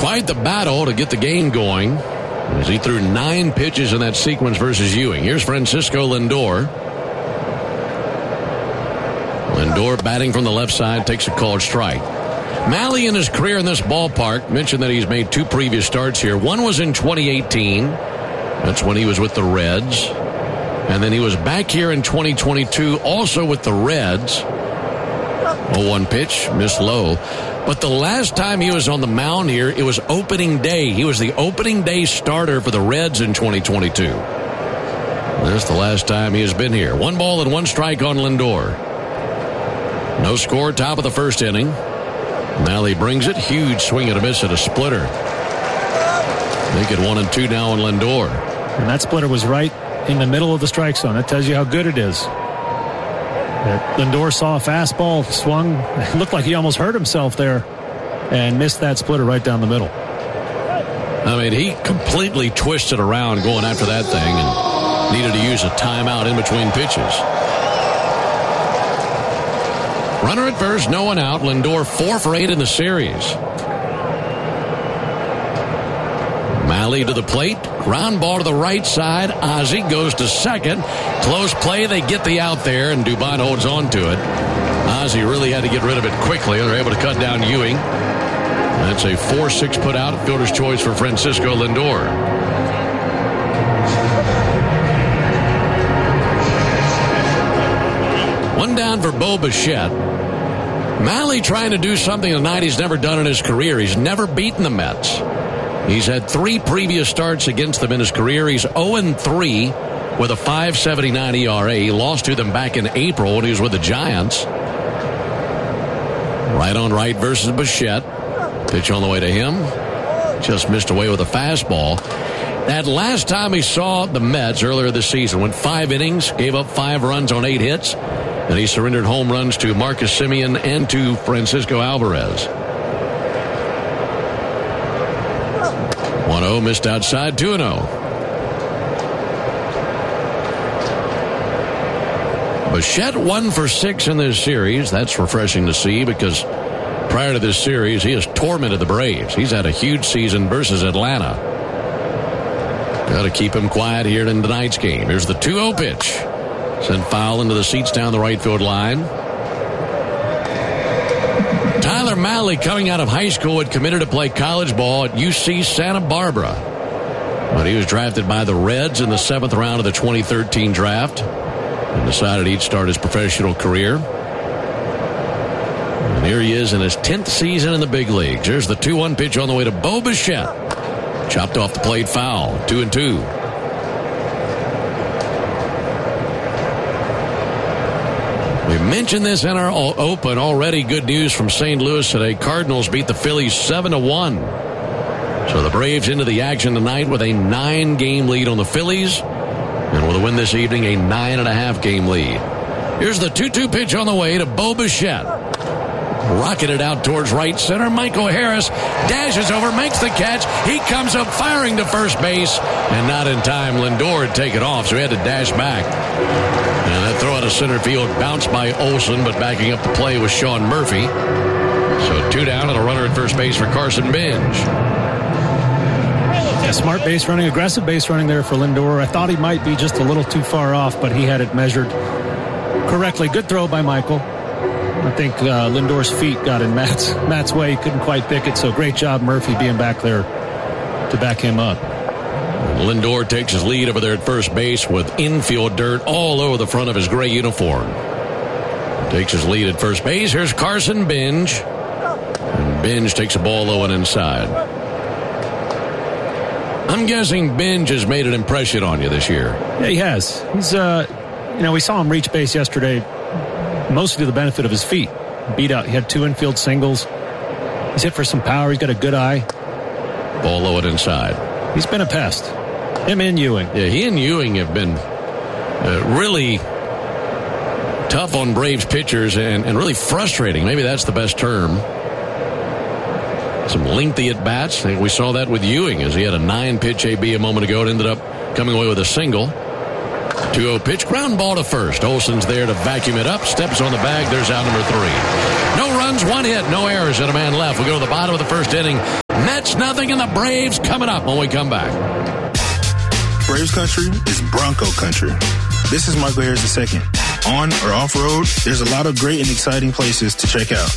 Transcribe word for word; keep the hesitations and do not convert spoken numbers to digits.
quite the battle to get the game going, as he threw nine pitches in that sequence versus Ewing. Here's Francisco Lindor. Lindor batting from the left side, takes a called strike. Mahle in his career in this ballpark mentioned that he's made two previous starts here. One was in twenty eighteen. That's when he was with the Reds. And then he was back here in twenty twenty-two, also with the Reds. oh one pitch, missed low. But the last time he was on the mound here, it was opening day. He was the opening day starter for the Reds in twenty twenty-two. That's the last time he has been here. One ball and one strike on Lindor. No score, top of the first inning. Mahle brings it. Huge swing and a miss at a splitter. Make it one and two now on Lindor. And that splitter was right in the middle of the strike zone. That tells you how good it is. That Lindor saw a fastball, swung. It looked like he almost hurt himself there and missed that splitter right down the middle. I mean, he completely twisted around going after that thing and needed to use a timeout in between pitches. Runner at first, no one out. Lindor four for eight in the series. Mahle to the plate. Ground ball to the right side. Ozzie goes to second. Close play. They get the out there, and Dubon holds on to it. Ozzie really had to get rid of it quickly. They're able to cut down Ewing. That's a four six put out. Fielder's choice for Francisco Lindor. One down for Bo Bichette. Mahle trying to do something tonight he's never done in his career. He's never beaten the Mets. He's had three previous starts against them in his career. He's oh and three with a five seventy-nine E R A. He lost to them back in April when he was with the Giants. Right on right versus Bichette. Pitch on the way to him. Just missed away with a fastball. That last time he saw the Mets earlier this season, went five innings, gave up five runs on eight hits, and he surrendered home runs to Marcus Semien and to Francisco Alvarez. one oh, missed outside, two and oh. Bichette one for six in this series. That's refreshing to see because prior to this series, he has tormented the Braves. He's had a huge season versus Atlanta. Got to keep him quiet here in tonight's game. Here's the two oh pitch. Sent foul into the seats down the right field line. Tyler Mahle, coming out of high school, had committed to play college ball at U C Santa Barbara. But he was drafted by the Reds in the seventh round of the twenty thirteen draft and decided he'd start his professional career. And here he is in his tenth season in the big leagues. Here's the two one pitch on the way to Bo Bichette. Chopped off the plate, foul. Two and two. We mentioned this in our open already. Good news from Saint Louis today. Cardinals beat the Phillies seven to one. So the Braves into the action tonight with a nine-game lead on the Phillies. And with a win this evening, a nine and a half game lead. Here's the two two pitch on the way to Bo Bichette. Rocketed out towards right center. Michael Harris dashes over, makes the catch. He comes up firing to first base, and not in time. Lindor had taken off, so he had to dash back. And that throw out of center field bounced by Olson, but backing up the play was Sean Murphy. So two down and a runner at first base for Carson Bench. Yeah, smart base running, aggressive base running there for Lindor. I thought he might be just a little too far off, but he had it measured correctly. Good throw by Michael. I think uh, Lindor's feet got in Matt's, Matt's way. He couldn't quite pick it, so great job Murphy being back there to back him up. Lindor takes his lead over there at first base with infield dirt all over the front of his gray uniform. Takes his lead at first base. Here's Carson Bench. And Bench takes a ball low and inside. I'm guessing Bench has made an impression on you this year. Yeah, he has. He's, uh, you know, we saw him reach base yesterday, mostly to the benefit of his feet. Beat out. He had two infield singles. He's hit for some power. He's got a good eye. Ball low and inside. He's been a pest. Him and Ewing. Yeah, he and Ewing have been uh, really tough on Braves pitchers and, and really frustrating. Maybe that's the best term. Some lengthy at-bats. We saw that with Ewing as he had a nine-pitch A B a moment ago and ended up coming away with a single. two oh pitch, ground ball to first. Olson's there to vacuum it up. Steps on the bag. There's out number three. No runs, one hit, no errors, and a man left. We go to the bottom of the first inning. Mets nothing, and the Braves coming up when we come back. Braves country is Bronco country. This is Michael Harris the second. On or off road, there's a lot of great and exciting places to check out.